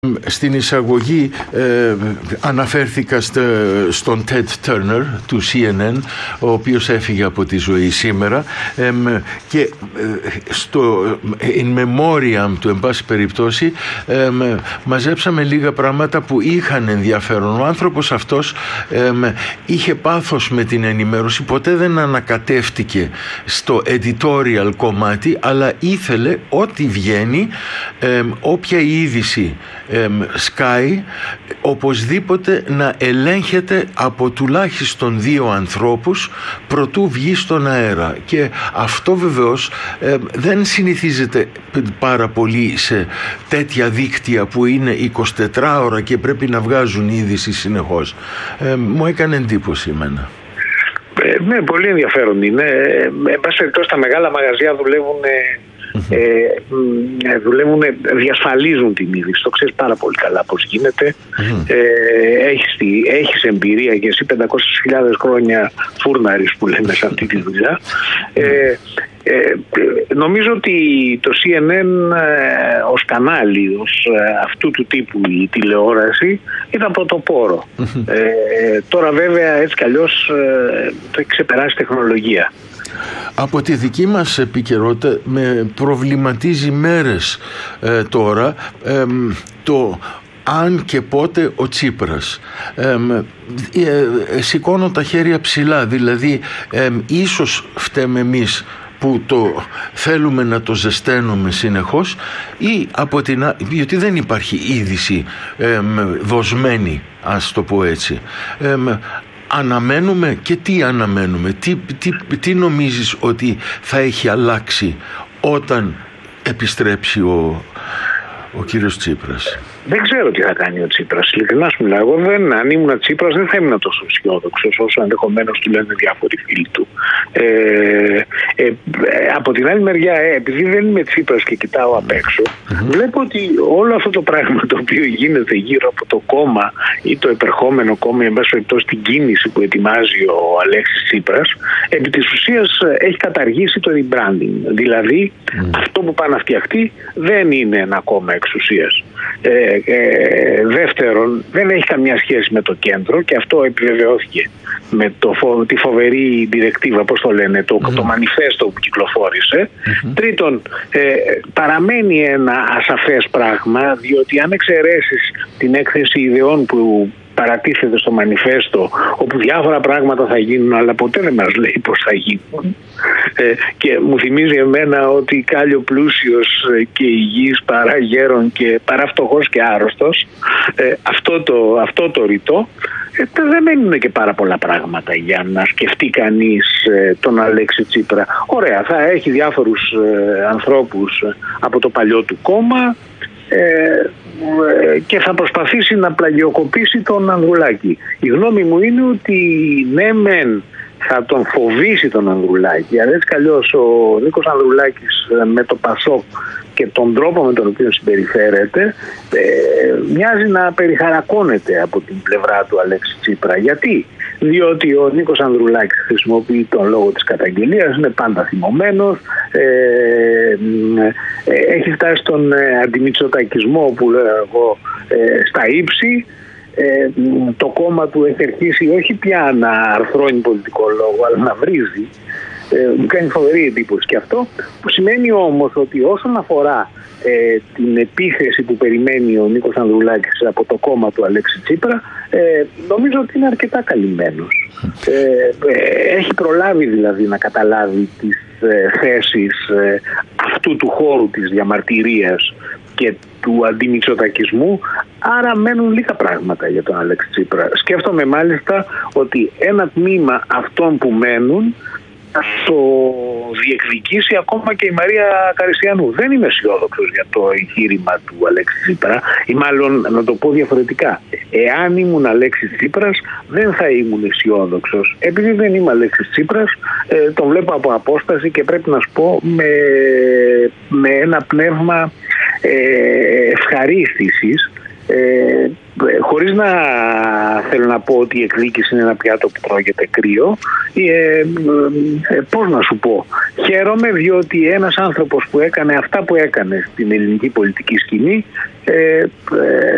Στην εισαγωγή αναφέρθηκα στον Ted Turner του CNN, ο οποίος έφυγε από τη ζωή σήμερα, και στο in memoriam του, εν πάση περιπτώσει, μαζέψαμε λίγα πράγματα που είχαν ενδιαφέρον. Ο άνθρωπος αυτός είχε πάθος με την ενημέρωση, ποτέ δεν ανακατεύτηκε στο editorial κομμάτι, αλλά ήθελε ό,τι βγαίνει, όποια είδηση σκάει, οπωσδήποτε να ελέγχεται από τουλάχιστον 2 ανθρώπους προτού βγει στον αέρα. Και αυτό βεβαίως δεν συνηθίζεται πάρα πολύ σε τέτοια δίκτυα που είναι 24 ώρα και πρέπει να βγάζουν είδηση συνεχώς. Μου έκανε εντύπωση εμένα. Ναι, πολύ ενδιαφέρον είναι. Εν πάση περιπτώσει, τα μεγάλα μαγαζιά διασφαλίζουν την είδηση. Το ξέρεις πάρα πολύ καλά πώς γίνεται. Έχεις εμπειρία και εσύ 500.000 χρόνια φούρναρης που λέμε σε αυτή τη δουλειά. Νομίζω ότι το CNN ως κανάλι, ως αυτού του τύπου η τηλεόραση ήταν πρωτοπόρο. Τώρα βέβαια έτσι κι αλλιώς το έχει ξεπεράσει τεχνολογία. Από τη δική μας επικαιρότητα με προβληματίζει μέρες τώρα το αν και πότε ο Τσίπρας. Σηκώνω τα χέρια ψηλά, δηλαδή ίσως φταίμε εμείς που το θέλουμε να το ζεσταίνουμε συνεχώς, ή από την γιατί δεν υπάρχει είδηση δοσμένη, ας το πω έτσι. Αναμένουμε, και τι αναμένουμε, τι νομίζεις ότι θα έχει αλλάξει όταν επιστρέψει ο κύριος Τσίπρας? Δεν ξέρω τι θα κάνει ο Τσίπρας. Ειλικρινά σου μιλάω. Εγώ αν ήμουν Τσίπρας δεν θα ήμουν τόσο αισιόδοξος όσο ενδεχομένως του λένε διάφοροι φίλοι του. Από την άλλη μεριά, επειδή δεν είμαι Τσίπρας και κοιτάω απ' έξω, βλέπω ότι όλο αυτό το πράγμα το οποίο γίνεται γύρω από το κόμμα ή το επερχόμενο κόμμα, εν πάση περιπτώσει την κίνηση που ετοιμάζει ο Αλέξης Τσίπρας, επί της ουσίας έχει καταργήσει το rebranding. Δηλαδή, αυτό που πάει να φτιαχτεί δεν είναι ένα κόμμα εξουσίας. Δεύτερον, δεν έχει καμιά σχέση με το κέντρο, και αυτό επιβεβαιώθηκε με τη φοβερή διρεκτίβα, πώς το λένε, το μανιφέστο που κυκλοφόρησε. Τρίτον, παραμένει ένα ασαφές πράγμα, διότι αν εξαιρέσεις την έκθεση ιδεών που παρατίθεται στο μανιφέστο, όπου διάφορα πράγματα θα γίνουν, αλλά ποτέ δεν μας λέει πώς θα γίνουν, και μου θυμίζει εμένα ότι κάλλιο πλούσιος και υγιής παρά γέρον και παρά φτωχός και άρρωστος, αυτό το ρητό, δεν μένουν και πάρα πολλά πράγματα για να σκεφτεί κανείς τον Αλέξη Τσίπρα. Ωραία, θα έχει διάφορους ανθρώπους από το παλιό του κόμμα και θα προσπαθήσει να πλαγιοκοπήσει τον Ανδρουλάκη. Η γνώμη μου είναι ότι ναι μεν θα τον φοβήσει τον Ανδρουλάκη, αλλά έτσι καλλιώς ο Νίκος Ανδρουλάκης με το Πασόκ και τον τρόπο με τον οποίο συμπεριφέρεται μοιάζει να περιχαρακώνεται από την πλευρά του Αλέξη Τσίπρα. Γιατί? Διότι ο Νίκος Ανδρουλάκης χρησιμοποιεί τον λόγο της καταγγελίας, είναι πάντα θυμωμένος, έχει φτάσει στον αντιμητσοτακισμό που λέω εγώ στα ύψη. Το κόμμα του έχει αρχίσει όχι πια να αρθρώνει πολιτικό λόγο, αλλά να βρίζει. Μου κάνει φοβερή εντύπωση και αυτό, που σημαίνει όμως ότι όσον αφορά την επίθεση που περιμένει ο Νίκος Ανδρουλάκης από το κόμμα του Αλέξη Τσίπρα, νομίζω ότι είναι αρκετά καλυμμένος. Έχει προλάβει δηλαδή να καταλάβει τις θέσεις αυτού του χώρου της διαμαρτυρίας και του αντιμητσοτακισμού, άρα μένουν λίγα πράγματα για τον Αλέξη Τσίπρα. Σκέφτομαι μάλιστα ότι ένα τμήμα αυτών που μένουν θα το διεκδικήσει ακόμα και η Μαρία Καριστιανού. Δεν είμαι αισιόδοξος για το εγχείρημα του Αλέξη Τσίπρα, ή μάλλον να το πω διαφορετικά. Εάν ήμουν Αλέξης Τσίπρας δεν θα ήμουν αισιόδοξος. Επειδή δεν είμαι Αλέξης Τσίπρας, τον βλέπω από απόσταση και πρέπει να σου πω με ένα πνεύμα ευχαρίστησης, χωρίς να θέλω να πω ότι η εκδίκηση είναι ένα πιάτο που τρώγεται κρύο. Πώς να σου πω, χαίρομαι διότι ένας άνθρωπος που έκανε αυτά που έκανε στην ελληνική πολιτική σκηνή